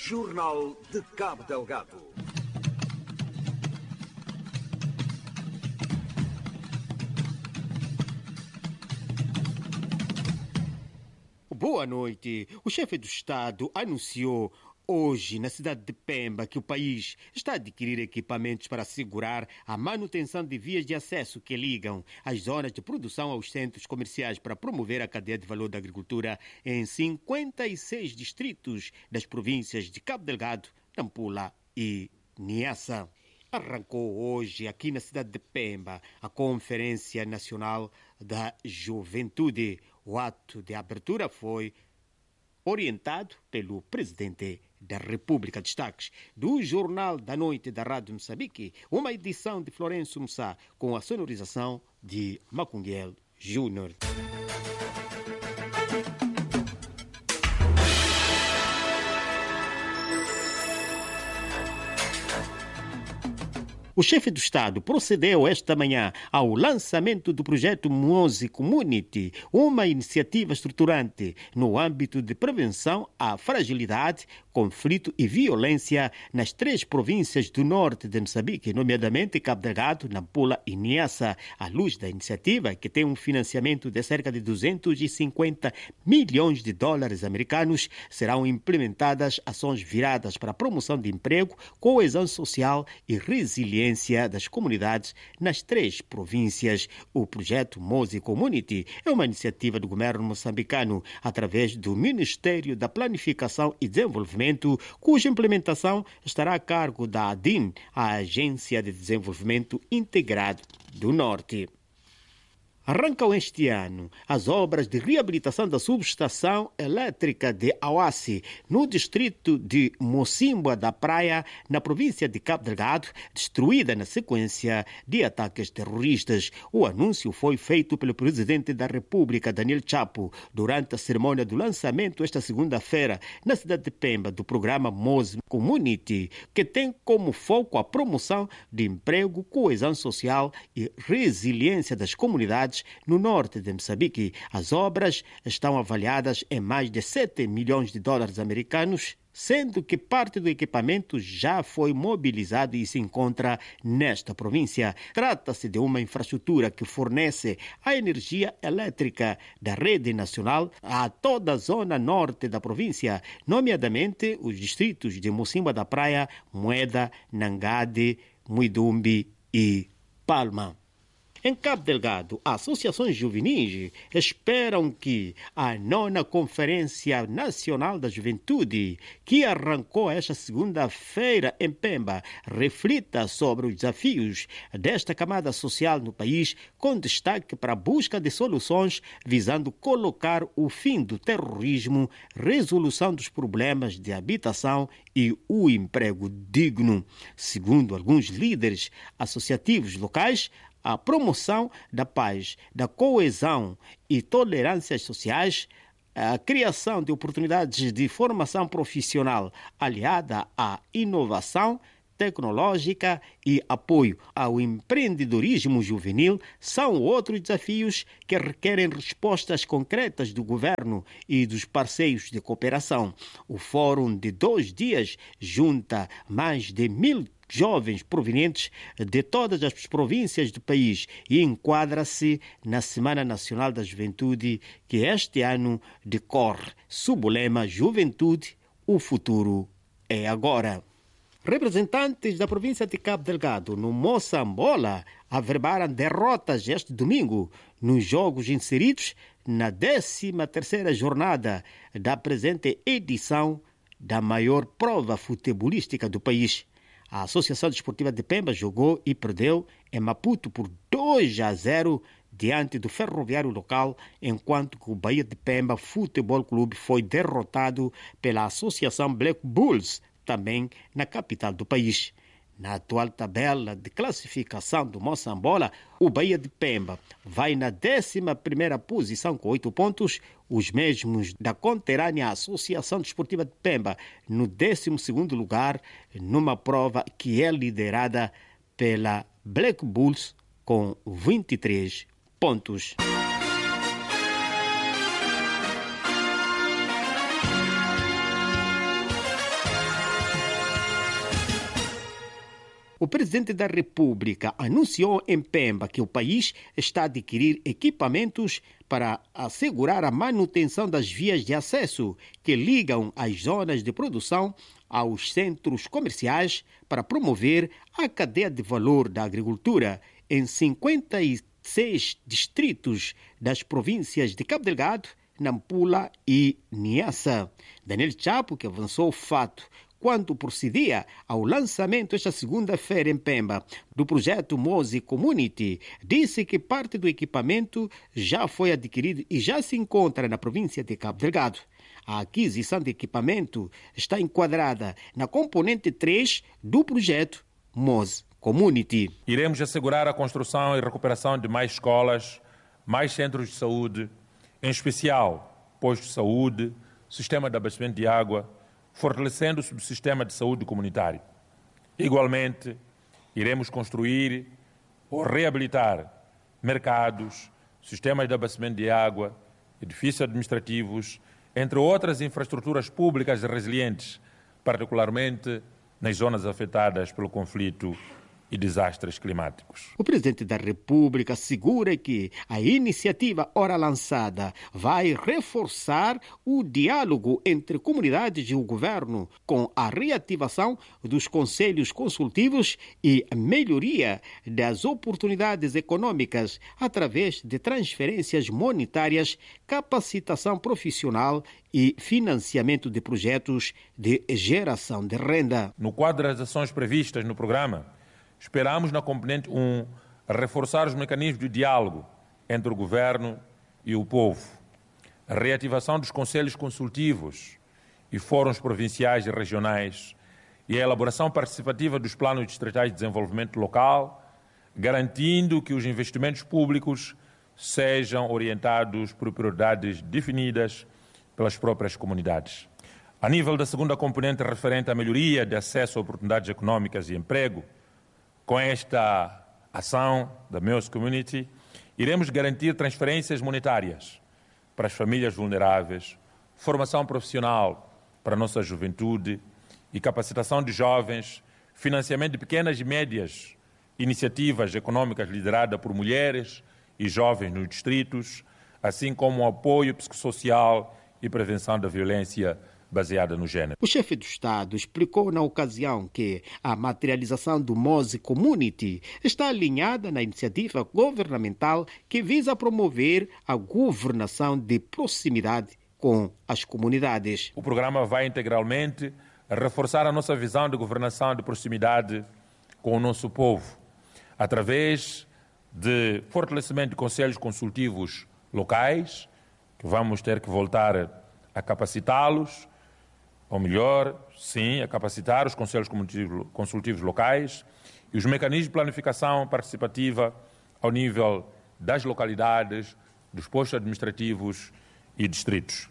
Jornal de Cabo Delgado. Boa noite. O chefe do Estado anunciou hoje, na cidade de Pemba, que o país está a adquirir equipamentos para assegurar a manutenção de vias de acesso que ligam as zonas de produção aos centros comerciais para promover a cadeia de valor da agricultura em 56 distritos das províncias de Cabo Delgado, Nampula e Niassa. Arrancou hoje, aqui na cidade de Pemba, a Conferência Nacional da Juventude. O ato de abertura foi orientado pelo Presidente da República. Destaques do Jornal da Noite da Rádio Moçambique, uma edição de Florencio Mussá com a sonorização de Macunguel Júnior. O chefe do Estado procedeu esta manhã ao lançamento do projeto Mozi Community, uma iniciativa estruturante no âmbito de prevenção à fragilidade, conflito e violência nas 3 províncias do norte de Moçambique, nomeadamente Cabo Delgado, Nampula e Niassa. À luz da iniciativa, que tem um financiamento de cerca de 250 milhões de dólares americanos, serão implementadas ações viradas para a promoção de emprego, coesão social e resiliência das comunidades nas 3 províncias. O projeto Mozi Community é uma iniciativa do governo moçambicano através do Ministério da Planificação e Desenvolvimento, cuja implementação estará a cargo da ADIN, a Agência de Desenvolvimento Integrado do Norte. Arrancam este ano as obras de reabilitação da subestação elétrica de Awassi, no distrito de Mocimboa da Praia, na província de Cabo Delgado, destruída na sequência de ataques terroristas. O anúncio foi feito pelo Presidente da República, Daniel Chapo, durante a cerimônia do lançamento esta segunda-feira, na cidade de Pemba, do programa Mozi Community, que tem como foco a promoção de emprego, coesão social e resiliência das comunidades no norte de Moçambique. As obras estão avaliadas em mais de 7 milhões de dólares americanos, sendo que parte do equipamento já foi mobilizado e se encontra nesta província. Trata-se de uma infraestrutura que fornece a energia elétrica da rede nacional a toda a zona norte da província, nomeadamente os distritos de Mocimboa da Praia, Moeda, Nangade, Muidumbi e Palma. Em Cabo Delgado, associações juvenis esperam que a 9ª Conferência Nacional da Juventude, que arrancou esta segunda-feira em Pemba, reflita sobre os desafios desta camada social no país, com destaque para a busca de soluções visando colocar o fim do terrorismo, resolução dos problemas de habitação e o emprego digno. Segundo alguns líderes associativos locais, a promoção da paz, da coesão e tolerâncias sociais, a criação de oportunidades de formação profissional aliada à inovação tecnológica e apoio ao empreendedorismo juvenil são outros desafios que requerem respostas concretas do governo e dos parceiros de cooperação. O fórum de 2 dias junta mais de 1.000 jovens provenientes de todas as províncias do país e enquadra-se na Semana Nacional da Juventude, que este ano decorre sob o lema Juventude, o futuro é agora. Representantes da província de Cabo Delgado, no Moçambola, averbaram derrotas este domingo nos jogos inseridos na 13ª jornada da presente edição da maior prova futebolística do país. A Associação Desportiva de Pemba jogou e perdeu em Maputo por 2-0 diante do ferroviário local, enquanto que o Bahia de Pemba Futebol Clube foi derrotado pela Associação Black Bulls, também na capital do país. Na atual tabela de classificação do Moçambola, o Bahia de Pemba vai na 11ª posição com 8 pontos, os mesmos da conterrânea Associação Desportiva de Pemba no 12º lugar, numa prova que é liderada pela Black Bulls com 23 pontos. O presidente da República anunciou em Pemba que o país está a adquirir equipamentos para assegurar a manutenção das vias de acesso que ligam as zonas de produção aos centros comerciais para promover a cadeia de valor da agricultura em 56 distritos das províncias de Cabo Delgado, Nampula e Niassa. Daniel Chapo, que avançou o fato quando procedia ao lançamento esta segunda-feira em Pemba do projeto Mozi Community, disse que parte do equipamento já foi adquirido e já se encontra na província de Cabo Delgado. A aquisição de equipamento está enquadrada na componente 3 do projeto Mozi Community. Iremos assegurar a construção e recuperação de mais escolas, mais centros de saúde, em especial postos de saúde, sistema de abastecimento de água, fortalecendo o subsistema de saúde comunitário. Igualmente, iremos construir ou reabilitar mercados, sistemas de abastecimento de água, edifícios administrativos, entre outras infraestruturas públicas resilientes, particularmente nas zonas afetadas pelo conflito e desastres climáticos. O presidente da República assegura que a iniciativa ora lançada vai reforçar o diálogo entre comunidades e o governo, com a reativação dos conselhos consultivos e a melhoria das oportunidades econômicas através de transferências monetárias, capacitação profissional e financiamento de projetos de geração de renda. No quadro das ações previstas no programa, esperamos, na componente 1, reforçar os mecanismos de diálogo entre o governo e o povo, a reativação dos conselhos consultivos e fóruns provinciais e regionais e a elaboração participativa dos planos distritais de desenvolvimento local, garantindo que os investimentos públicos sejam orientados por prioridades definidas pelas próprias comunidades. A nível da segunda componente referente à melhoria de acesso a oportunidades econômicas e emprego, com esta ação da Mozi Community, iremos garantir transferências monetárias para as famílias vulneráveis, formação profissional para a nossa juventude e capacitação de jovens, financiamento de pequenas e médias iniciativas econômicas lideradas por mulheres e jovens nos distritos, assim como o apoio psicossocial e prevenção da violência baseada no género. O chefe do Estado explicou na ocasião que a materialização do Mozi Community está alinhada na iniciativa governamental que visa promover a governação de proximidade com as comunidades. O programa vai integralmente reforçar a nossa visão de governação de proximidade com o nosso povo, através de fortalecimento de conselhos consultivos locais, que vamos ter que voltar a capacitá-los, ou melhor, sim, a capacitar os conselhos consultivos locais e os mecanismos de planificação participativa ao nível das localidades, dos postos administrativos e distritos.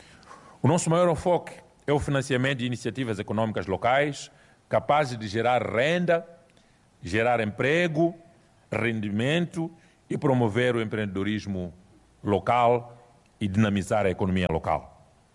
O nosso maior enfoque é o financiamento de iniciativas econômicas locais capazes de gerar renda, gerar emprego, rendimento e promover o empreendedorismo local e dinamizar a economia local.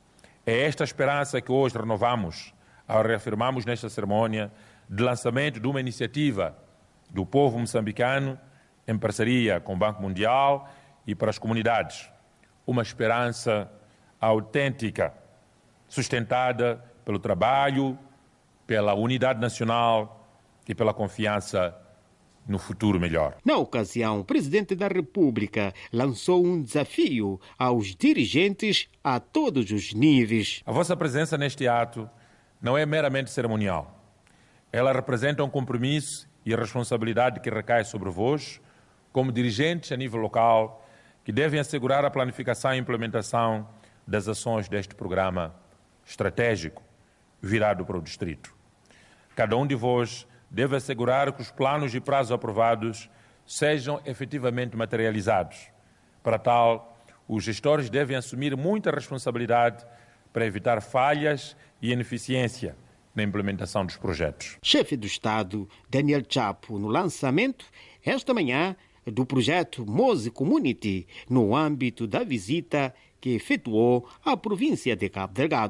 É esta esperança que hoje renovamos ao reafirmarmos nesta cerimônia de lançamento de uma iniciativa do povo moçambicano em parceria com o Banco Mundial e para as comunidades. Uma esperança autêntica, sustentada pelo trabalho, pela unidade nacional e pela confiança no futuro melhor. Na ocasião, o presidente da República lançou um desafio aos dirigentes a todos os níveis. A vossa presença neste ato não é meramente cerimonial. Ela representa um compromisso e a responsabilidade que recai sobre vós, como dirigentes a nível local, que devem assegurar a planificação e implementação das ações deste programa estratégico virado para o distrito. Cada um de vós deve assegurar que os planos e prazos aprovados sejam efetivamente materializados. Para tal, os gestores devem assumir muita responsabilidade para evitar falhas e ineficiência na implementação dos projetos. Chefe do Estado, Daniel Chapo, no lançamento, esta manhã, do projeto Mozi Community, no âmbito da visita que efetuou à província de Cabo Delgado.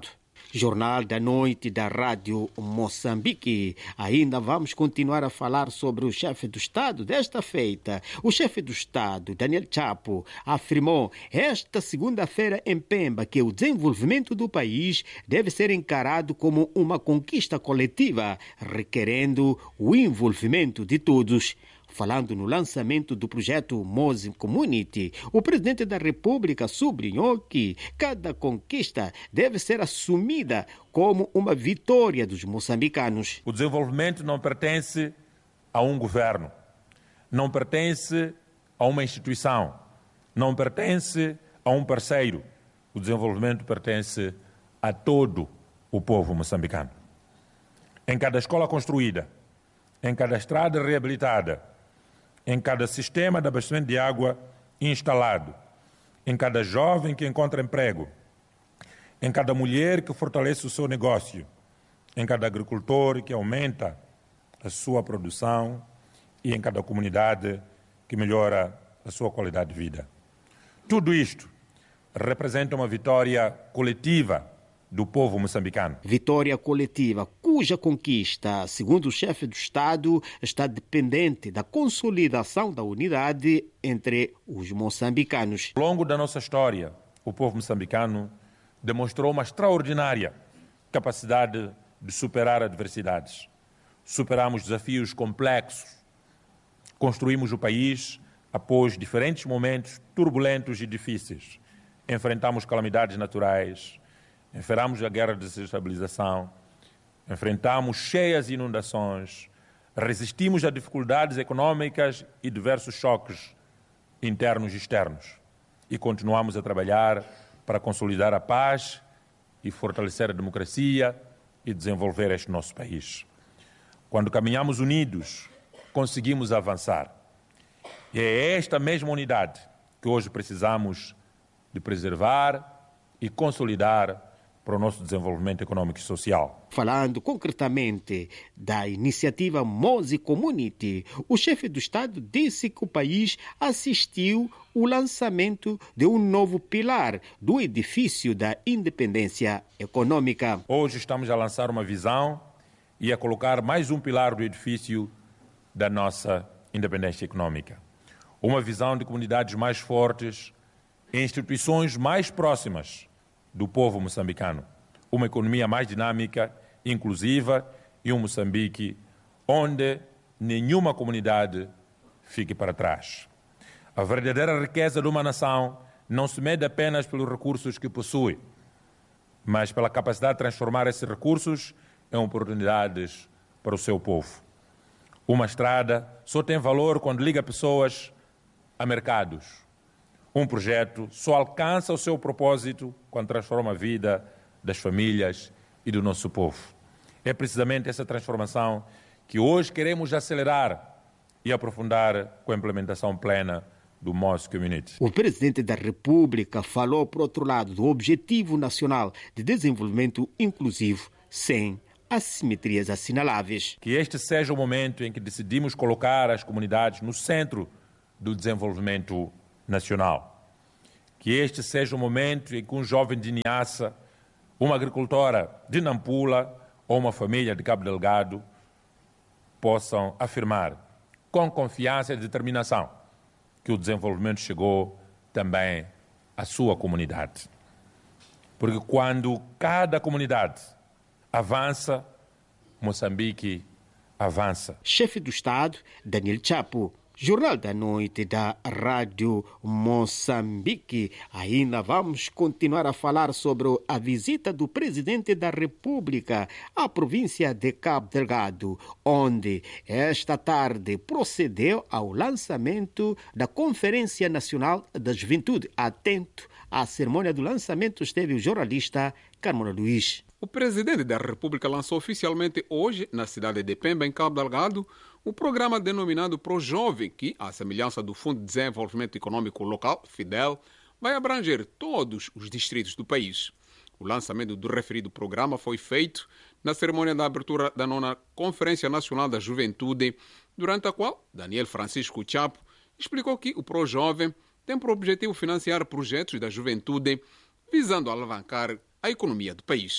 Jornal da Noite da Rádio Moçambique. Ainda vamos continuar a falar sobre o chefe do Estado desta feita. O chefe do Estado, Daniel Chapo, afirmou esta segunda-feira em Pemba que o desenvolvimento do país deve ser encarado como uma conquista coletiva, requerendo o envolvimento de todos. Falando no lançamento do projeto Mose Community, o presidente da República sublinhou que cada conquista deve ser assumida como uma vitória dos moçambicanos. O desenvolvimento não pertence a um governo, não pertence a uma instituição, não pertence a um parceiro. O desenvolvimento pertence a todo o povo moçambicano. Em cada escola construída, em cada estrada reabilitada, em cada sistema de abastecimento de água instalado, em cada jovem que encontra emprego, em cada mulher que fortalece o seu negócio, em cada agricultor que aumenta a sua produção e em cada comunidade que melhora a sua qualidade de vida. Tudo isto representa uma vitória coletiva do povo moçambicano. Vitória coletiva, cuja conquista, segundo o chefe do Estado, está dependente da consolidação da unidade entre os moçambicanos. Ao longo da nossa história, o povo moçambicano demonstrou uma extraordinária capacidade de superar adversidades. Superamos desafios complexos, construímos o país após diferentes momentos turbulentos e difíceis. Enfrentamos calamidades naturais, enfrentamos a guerra de desestabilização, enfrentamos cheias inundações, resistimos a dificuldades econômicas e diversos choques internos e externos e continuamos a trabalhar para consolidar a paz e fortalecer a democracia e desenvolver este nosso país. Quando caminhamos unidos, conseguimos avançar. E é esta mesma unidade que hoje precisamos de preservar e consolidar para o nosso desenvolvimento econômico e social. Falando concretamente da iniciativa Mose Community, o chefe do Estado disse que o país assistiu ao lançamento de um novo pilar do edifício da independência econômica. Hoje estamos a lançar uma visão e a colocar mais um pilar do edifício da nossa independência econômica. Uma visão de comunidades mais fortes, instituições mais próximas do povo moçambicano, uma economia mais dinâmica, inclusiva e um Moçambique onde nenhuma comunidade fique para trás. A verdadeira riqueza de uma nação não se mede apenas pelos recursos que possui, mas pela capacidade de transformar esses recursos em oportunidades para o seu povo. Uma estrada só tem valor quando liga pessoas a mercados. Um projeto só alcança o seu propósito quando transforma a vida das famílias e do nosso povo. É precisamente essa transformação que hoje queremos acelerar e aprofundar com a implementação plena do Mose Community. O presidente da República falou, por outro lado, do Objetivo Nacional de Desenvolvimento Inclusivo, sem assimetrias assinaláveis. Que este seja o momento em que decidimos colocar as comunidades no centro do desenvolvimento nacional. Que este seja o momento em que um jovem de Niassa, uma agricultora de Nampula ou uma família de Cabo Delgado possam afirmar com confiança e determinação que o desenvolvimento chegou também à sua comunidade. Porque quando cada comunidade avança, Moçambique avança. Chefe do Estado, Daniel Chapo. Jornal da Noite da Rádio Moçambique. Ainda vamos continuar a falar sobre a visita do Presidente da República à província de Cabo Delgado, onde esta tarde procedeu ao lançamento da Conferência Nacional da Juventude. Atento à cerimônia do lançamento esteve o jornalista Carmona Luís. O Presidente da República lançou oficialmente hoje, na cidade de Pemba, em Cabo Delgado, o programa denominado ProJovem, que, à semelhança do Fundo de Desenvolvimento Econômico Local, FIDEL, vai abranger todos os distritos do país. O lançamento do referido programa foi feito na cerimônia da abertura da 9ª Conferência Nacional da Juventude, durante a qual Daniel Francisco Chapo explicou que o ProJovem tem por objetivo financiar projetos da juventude visando alavancar a economia do país.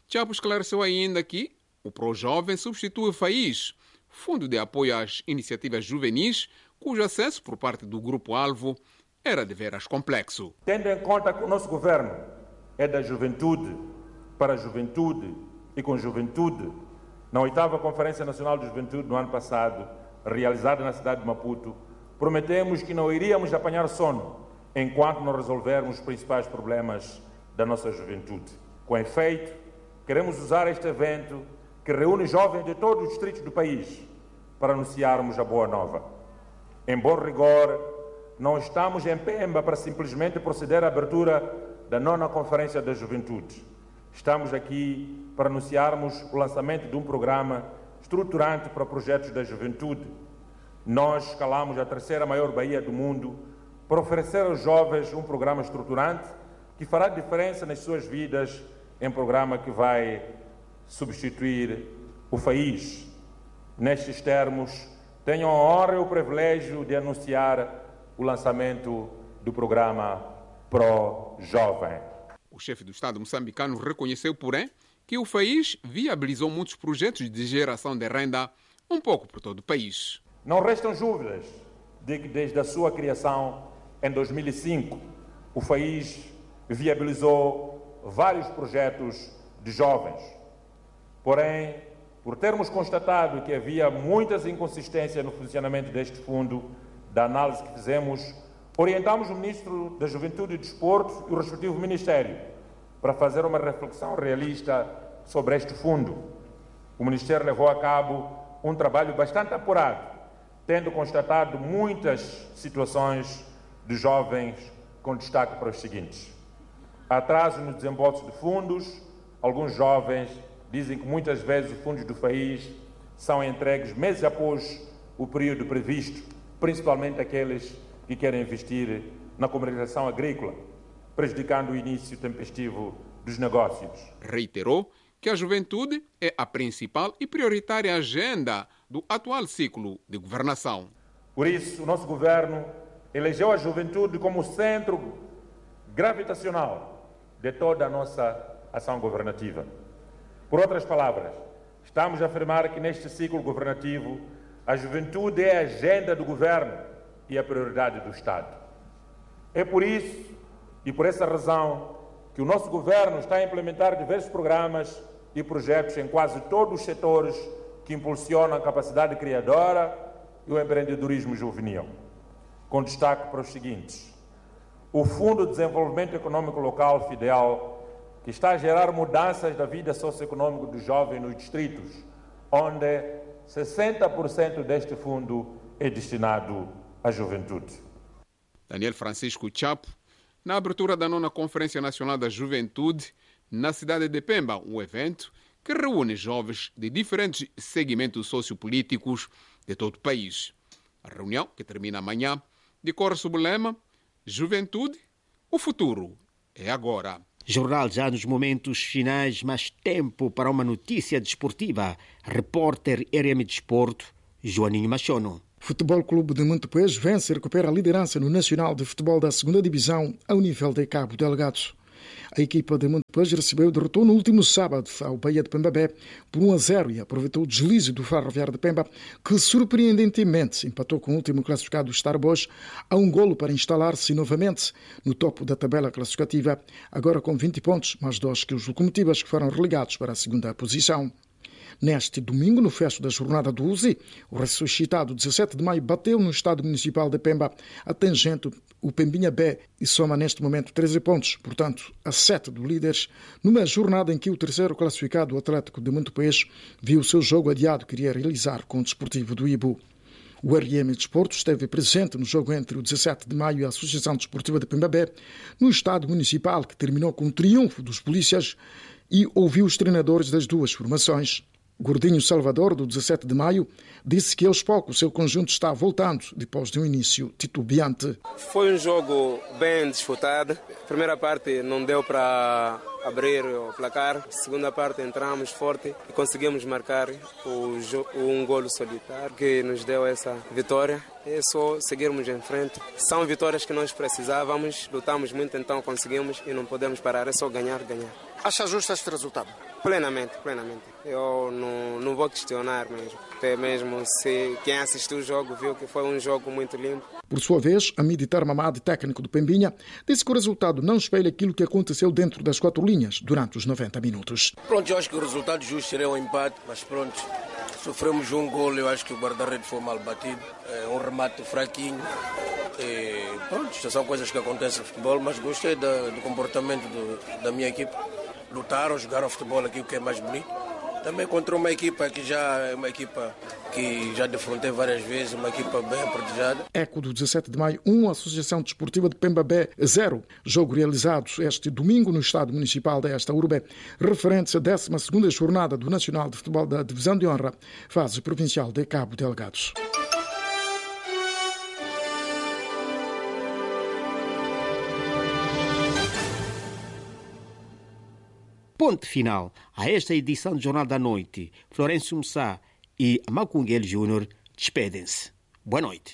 Chapo esclareceu ainda que o ProJovem substitui o FAIS, Fundo de Apoio às Iniciativas Juvenis, cujo acesso por parte do grupo-alvo era de veras complexo. Tendo em conta que o nosso governo é da juventude, para a juventude e com juventude, na 8ª Conferência Nacional de Juventude no ano passado, realizada na cidade de Maputo, prometemos que não iríamos apanhar sono enquanto não resolvermos os principais problemas da nossa juventude. Com efeito, queremos usar este evento, que reúne jovens de todos os distritos do país, para anunciarmos a boa nova. Em bom rigor, não estamos em Pemba para simplesmente proceder à abertura da 9ª Conferência da Juventude. Estamos aqui para anunciarmos o lançamento de um programa estruturante para projetos da juventude. Nós escalamos a 3ª maior baía do mundo para oferecer aos jovens um programa estruturante que fará diferença nas suas vidas, em programa que vai substituir o FAIS. Nestes termos, tenho a honra e o privilégio de anunciar o lançamento do programa ProJovem. O chefe do Estado moçambicano reconheceu, porém, que o FAIS viabilizou muitos projetos de geração de renda um pouco por todo o país. Não restam dúvidas de que desde a sua criação, em 2005, o FAIS viabilizou vários projetos de jovens. Porém, por termos constatado que havia muitas inconsistências no funcionamento deste fundo, da análise que fizemos, orientamos o Ministro da Juventude e Desporto e o respectivo Ministério para fazer uma reflexão realista sobre este fundo. O Ministério levou a cabo um trabalho bastante apurado, tendo constatado muitas situações de jovens com destaque para os seguintes: atraso no desembolso de fundos. Alguns jovens dizem que muitas vezes os fundos do FAIS são entregues meses após o período previsto, principalmente aqueles que querem investir na comercialização agrícola, prejudicando o início tempestivo dos negócios. Reiterou que a juventude é a principal e prioritária agenda do atual ciclo de governação. Por isso, o nosso governo elegeu a juventude como centro gravitacional de toda a nossa ação governativa. Por outras palavras, estamos a afirmar que neste ciclo governativo a juventude é a agenda do governo e a prioridade do Estado. É por isso e por essa razão que o nosso governo está a implementar diversos programas e projetos em quase todos os setores que impulsionam a capacidade criadora e o empreendedorismo juvenil. Com destaque para os seguintes: o Fundo de Desenvolvimento Econômico Local, FIDEL, que está a gerar mudanças da vida socioeconômica dos jovens nos distritos, onde 60% deste fundo é destinado à juventude. Daniel Francisco Chapo, na abertura da 9ª Conferência Nacional da Juventude, na cidade de Pemba, um evento que reúne jovens de diferentes segmentos sociopolíticos de todo o país. A reunião, que termina amanhã, decorre sob o lema Juventude, o futuro é agora. Jornal já nos momentos finais, mais tempo para uma notícia desportiva. Repórter RM Desporto, Joaninho Machono. Futebol Clube de Montepuez vence e recupera a liderança no Nacional de Futebol da 2ª Divisão ao nível de Cabo Delgado. A equipa de Montepuez recebeu e derrotou no último sábado ao Bahia de Pembabé por 1-0 e aproveitou o deslize do Ferroviário de Pemba, que surpreendentemente empatou com o último classificado, o Starbosch, a um golo para instalar-se novamente no topo da tabela classificativa, agora com 20 pontos, mais 2 que os Locomotivas, que foram relegados para a 2ª posição. Neste domingo, no fecho da jornada 12, o ressuscitado 17 de maio bateu no Estádio Municipal de Pemba, atingendo o Pembinha B e soma neste momento 13 pontos, portanto, a 7 dos líderes, numa jornada em que o terceiro classificado, o Atlético de Montepuez, viu o seu jogo adiado que queria realizar com o Desportivo do Ibu. O RM Desporto esteve presente no jogo entre o 17 de maio e a Associação Desportiva de Pembabé, no Estádio Municipal, que terminou com o triunfo dos polícias, e ouviu os treinadores das duas formações. Gordinho Salvador, do 17 de maio, disse que aos poucos o seu conjunto está voltando depois de um início titubeante. Foi um jogo bem disputado. A primeira parte não deu para abrir o placar. A segunda parte entramos forte e conseguimos marcar um golo solitário que nos deu essa vitória. É só seguirmos em frente. São vitórias que nós precisávamos, lutamos muito, então conseguimos e não podemos parar. É só ganhar, ganhar. Acha justo este resultado? Plenamente. Eu não vou questionar mesmo. Até mesmo se quem assistiu o jogo viu que foi um jogo muito limpo. Por sua vez, Amiditar Mamadi, técnico do Pembinha, disse que o resultado não espelha aquilo que aconteceu dentro das 4 linhas durante os 90 minutos. Pronto, eu acho que o resultado justo seria um empate, mas pronto, sofremos um gol, eu acho que o guarda-redes foi mal batido, um remate fraquinho. Pronto, estas são coisas que acontecem no futebol, mas gostei do comportamento da minha equipe. Lutaram, jogaram futebol aqui, o que é mais bonito. Também contra uma equipa que já é uma equipa que já defrontei várias vezes, uma equipa bem aproveitada. Eco do 17 de maio, 1, Associação Desportiva de Pembabé 0. Jogo realizado este domingo no Estádio Municipal desta urbe, referente à 12ª jornada do Nacional de Futebol da Divisão de Honra, fase provincial de Cabo Delgado. Ponto final a esta edição do Jornal da Noite. Florencio Mussá e Macunguel Júnior despedem-se. Boa noite.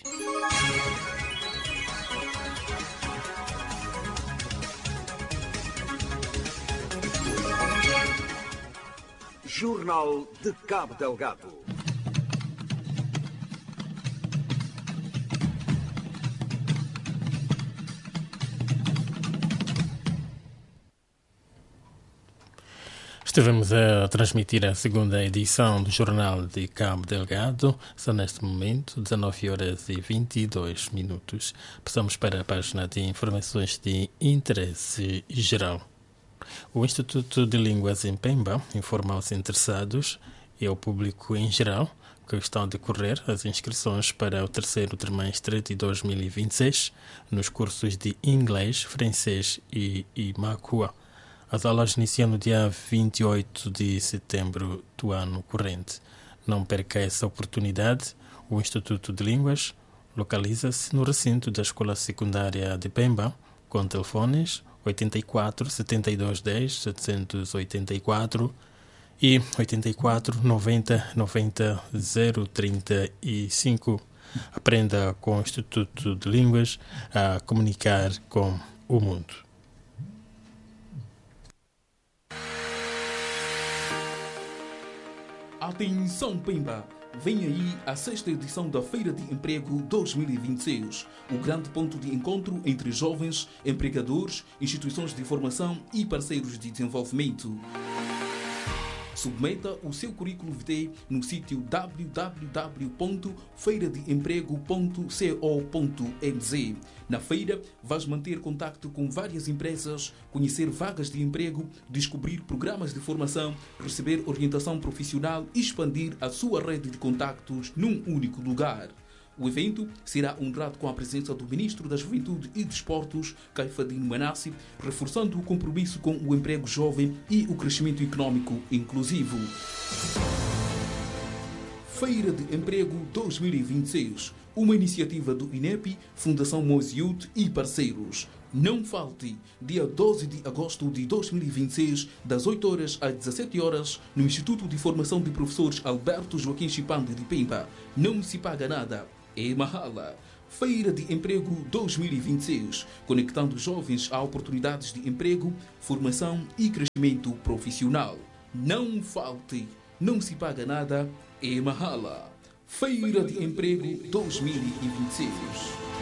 Jornal de Cabo Delgado. Estivemos a transmitir a segunda edição do Jornal de Cabo Delgado. São neste momento 19h22. Passamos para a página de informações de interesse geral. O Instituto de Línguas em Pemba informa aos interessados e ao público em geral que estão a decorrer as inscrições para o terceiro trimestre de 2026 nos cursos de inglês, francês e Makua. As aulas iniciam no dia 28 de setembro do ano corrente. Não perca essa oportunidade. O Instituto de Línguas localiza-se no recinto da Escola Secundária de Pemba, com telefones 84 72 10 784 e 84 90 90 035. Aprenda com o Instituto de Línguas a comunicar com o mundo. Atenção Pemba! Vem aí a 6ª edição da Feira de Emprego 2026, o grande ponto de encontro entre jovens, empregadores, instituições de formação e parceiros de desenvolvimento. Submeta o seu currículo vitae no sítio www.feiradeemprego.co.nz. Na feira, vais manter contacto com várias empresas, conhecer vagas de emprego, descobrir programas de formação, receber orientação profissional e expandir a sua rede de contactos num único lugar. O evento será honrado com a presença do Ministro da Juventude e Desportos, Caifadinho Manassi, reforçando o compromisso com o emprego jovem e o crescimento econômico inclusivo. Feira de Emprego 2026, uma iniciativa do INEP, Fundação Moziut e parceiros. Não falte, dia 12 de agosto de 2026, das 8 horas às 17 horas, no Instituto de Formação de Professores Alberto Joaquim Chipande de Pemba. Não se paga nada. É Mahala. Feira de Emprego 2026, conectando jovens a oportunidades de emprego, formação e crescimento profissional. Não falte, não se paga nada, é Mahala. Feira de Emprego 2026.